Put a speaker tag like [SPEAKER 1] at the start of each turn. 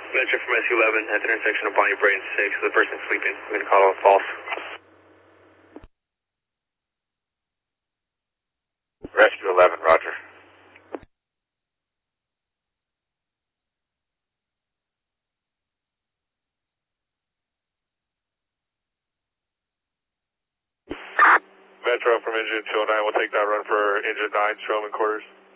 [SPEAKER 1] Metro from SU11 at the intersection of Bonnie Brae and 6. The person sleeping. I'm going to call false.
[SPEAKER 2] Rescue 11, roger. Metro from engine 209, we'll take that run for engine 9, Stroman quarters.